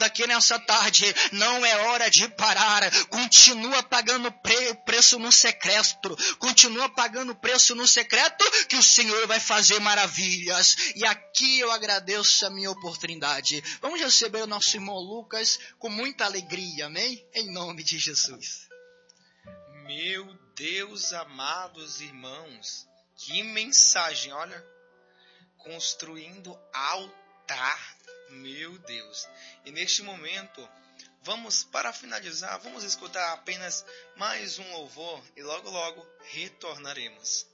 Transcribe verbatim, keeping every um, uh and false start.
aqui nessa tarde, não é hora de parar. Continua pagando pre- preço no secreto. Continua pagando preço no secreto, que o Senhor vai fazer maravilhas. E aqui eu agradeço a minha oportunidade. Vamos receber o nosso irmão Lucas com muita alegria, amém? Em nome de Jesus. Meu Deus, amados irmãos, que mensagem, olha, construindo altar, meu Deus. E neste momento, vamos, para finalizar, vamos escutar apenas mais um louvor e logo logo retornaremos.